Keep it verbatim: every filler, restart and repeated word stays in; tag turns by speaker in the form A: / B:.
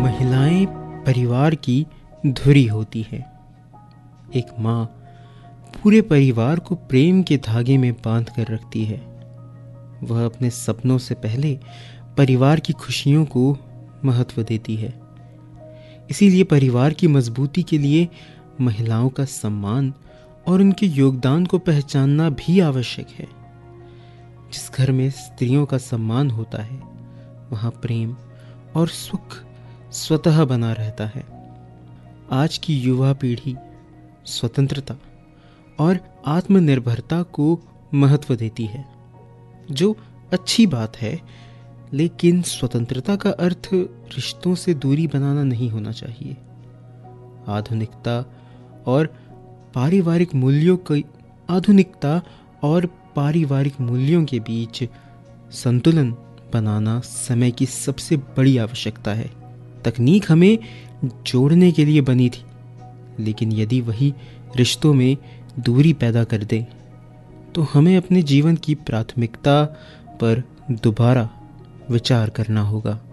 A: महिलाएं परिवार की धुरी होती हैं। एक माँ पूरे परिवार को प्रेम के धागे में बांध कर रखती है। वह अपने सपनों से पहले परिवार की खुशियों को महत्व देती है। इसीलिए परिवार की मजबूती के लिए महिलाओं का सम्मान और उनके योगदान को पहचानना भी आवश्यक है। जिस घर में स्त्रियों का सम्मान होता है, वहाँ प्रेम और सुख स्वतः बना रहता है। आज की युवा पीढ़ी स्वतंत्रता और आत्मनिर्भरता को महत्व देती है, जो अच्छी बात है, लेकिन स्वतंत्रता का अर्थ रिश्तों से दूरी बनाना नहीं होना चाहिए। आधुनिकता और पारिवारिक मूल्यों की आधुनिकता और पारिवारिक मूल्यों के बीच संतुलन बनाना समय की सबसे बड़ी आवश्यकता है। तकनीक हमें जोड़ने के लिए बनी थी, लेकिन यदि वही रिश्तों में दूरी पैदा कर दे, तो हमें अपने जीवन की प्राथमिकता पर दोबारा विचार करना होगा।